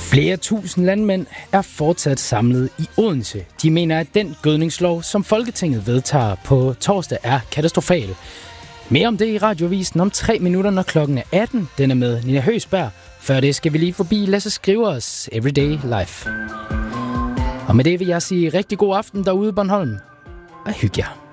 Flere tusind landmænd er fortsat samlet i Odense. De mener, at den gødningslov, som Folketinget vedtager på torsdag, er katastrofal. Mere om det i Radioavisen om 3 minutter, når klokken er 18. Den er med Nina Høgsberg. Før det skal vi lige forbi Lasse Skrivers Everyday Life. Og med det vil jeg sige rigtig god aften derude i Bornholm. Og hygge jer.